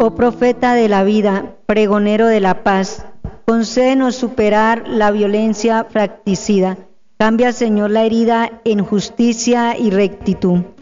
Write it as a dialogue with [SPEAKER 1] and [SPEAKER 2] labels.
[SPEAKER 1] Oh profeta de la vida, pregonero de la paz, concédenos superar la violencia fratricida. Cambia, Señor, la herida en justicia y rectitud.